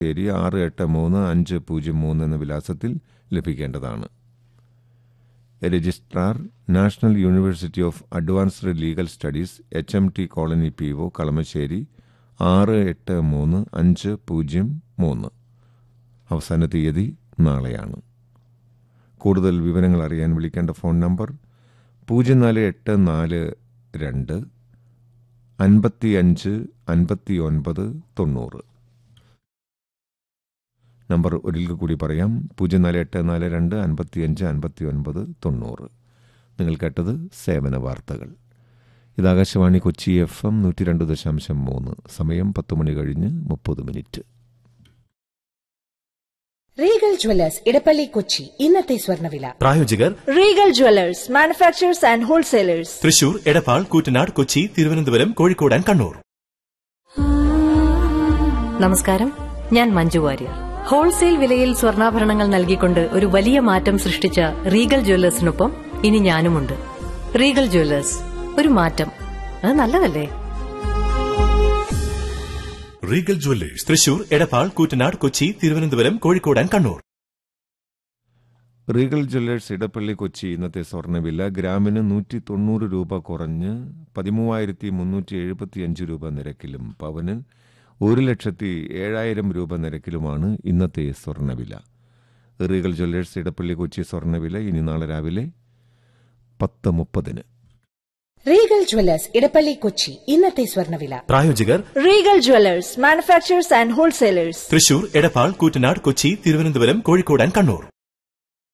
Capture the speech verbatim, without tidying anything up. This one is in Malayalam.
ശരി ആറ് എട്ട് മൂന്ന് അഞ്ച് പൂജ്യം മൂന്ന് എന്ന വിലാസത്തിൽ ലഭിക്കേണ്ടതാണ്. Registrar, national university of advanced legal studies, H M T colony P O, Kalamassery ആറ് എട്ട് മൂന്ന് അഞ്ച് പൂജ്യം മൂന്ന്. അവസാന തീയതി നാളെയാണ്. കൂടുതൽ വിവരങ്ങൾ അറിയാൻ വിളിക്കേണ്ട ഫോൺ നമ്പർ പൂജ്യം നാല് എട്ട് നാല് രണ്ട് അൻപത്തി അഞ്ച് അൻപത്തി ഒൻപത് തൊണ്ണൂറ്. നമ്പർ ഒരിക്കൽ കൂടി പറയാം, പൂജ്യം നാല് എട്ട് നാല് രണ്ട് അൻപത്തി അഞ്ച് അൻപത്തി ഒൻപത് തൊണ്ണൂറ്. നിങ്ങൾ കേട്ടത് സേവന വാർത്തകൾ. ഇത് ആകാശവാണി കൊച്ചി എഫ് എം നൂറ്റി രണ്ട് ദശാംശം മൂന്ന്. സമയം പത്ത് മണി കഴിഞ്ഞ് മുപ്പത് minute. Regal Jewellers Edappally Kochi. ഇന്നത്തെ സ്വർണ്ണവില പ്രായോജകർ Regal Jewellers, manufacturers and wholesalers, Thrissur, Edappal, Koottanad, Kochi, Thiruvananthapuram, Kozhikode and Kannur. നമസ്കാരം, ഞാൻ മഞ്ജു വാര്യർ. ഹോൾസെയിൽ വിലയിൽ സ്വർണ്ണാഭരണങ്ങൾ നൽകിക്കൊണ്ട് ഒരു വലിയ മാറ്റം സൃഷ്ടിച്ച റീഗൽ ജ്വല്ലേഴ്സിനൊപ്പം ഇനി ഞാനുമുണ്ട്. റീഗൽ ജ്വല്ലേഴ്സ്, ഒരു മാറ്റം, അത് നല്ലതല്ലേ? Regal Jewellers, Thrissur, Edappal, Koottanad, Kochi, Thiruvananthapuram, Kozhikode and Kannur. Regal Jewellers Edappally Kochi. ഇന്നത്തെ സ്വർണ്ണവില ഗ്രാമിന് നൂറ്റി തൊണ്ണൂറ് രൂപ കുറഞ്ഞ് പതിമൂവായിരത്തി മുന്നൂറ്റി എഴുപത്തി അഞ്ച് രൂപ നിരക്കിലും പവന് ഒരു ലക്ഷത്തി ഏഴായിരം രൂപ നിരക്കിലുമാണ് ഇന്നത്തെ സ്വർണ്ണവില. റീഗൽ ജ്വല്ലേഴ്സ് ഇടപ്പള്ളി കൊച്ചി സ്വർണ്ണവില ഇനി നാളെ രാവിലെ പത്ത് മുപ്പതിന്. Regal Jewellers Edappally Kochi. ഇന്നത്തെ സ്വർണ്ണവില പ്രായോജകർ Regal Jewellers, manufacturers and wholesalers, Thrissur, Edappal, Koottanad, Kochi, Thiruvananthapuram, Kozhikode and Kannur.